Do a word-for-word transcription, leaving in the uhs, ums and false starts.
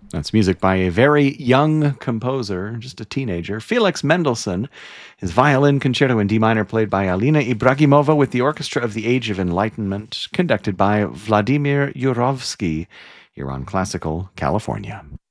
That's music by a very young composer, just a teenager, Felix Mendelssohn. His violin concerto in D minor played by Alina Ibragimova with the Orchestra of the Age of Enlightenment, conducted by Vladimir Yurovsky, here on Classical California.